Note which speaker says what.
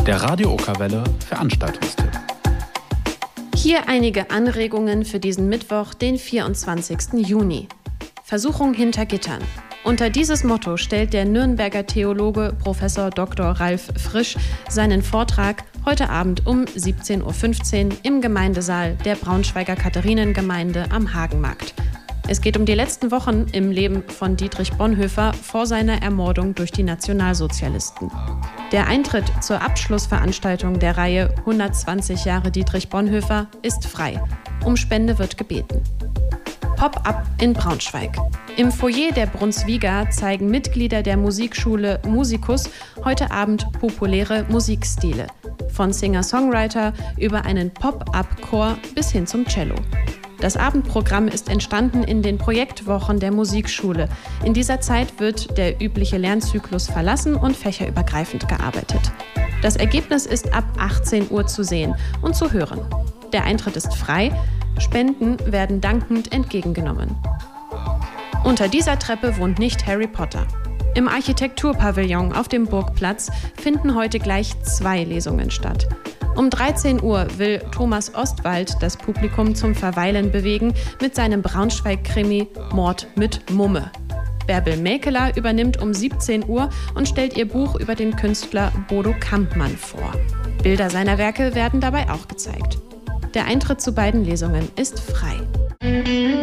Speaker 1: Der Radio Okerwelle Veranstaltungstipp.
Speaker 2: Hier einige Anregungen für diesen Mittwoch, den 24. Juni. Versuchung hinter Gittern. Unter dieses Motto stellt der Nürnberger Theologe Prof. Dr. Ralf Frisch seinen Vortrag heute Abend um 17.15 Uhr im Gemeindesaal der Braunschweiger Katharinengemeinde am Hagenmarkt. Es geht um die letzten Wochen im Leben von Dietrich Bonhoeffer vor seiner Ermordung durch die Nationalsozialisten. Der Eintritt zur Abschlussveranstaltung der Reihe 120 Jahre Dietrich Bonhoeffer ist frei. Um Spende wird gebeten. Pop-up in Braunschweig. Im Foyer der Brunsviga zeigen Mitglieder der Musikschule Musicus heute Abend populäre Musikstile. Von Singer-Songwriter über einen Pop-up-Chor bis hin zum Cello. Das Abendprogramm ist entstanden in den Projektwochen der Musikschule. In dieser Zeit wird der übliche Lernzyklus verlassen und fächerübergreifend gearbeitet. Das Ergebnis ist ab 18 Uhr zu sehen und zu hören. Der Eintritt ist frei, Spenden werden dankend entgegengenommen. Unter dieser Treppe wohnt nicht Harry Potter. Im Architekturpavillon auf dem Burgplatz finden heute gleich 2 Lesungen statt. Um 13 Uhr will Thomas Ostwald das Publikum zum Verweilen bewegen mit seinem Braunschweig-Krimi Mord mit Mumme. Bärbel Mäkeler übernimmt um 17 Uhr und stellt ihr Buch über den Künstler Bodo Kampmann vor. Bilder seiner Werke werden dabei auch gezeigt. Der Eintritt zu beiden Lesungen ist frei.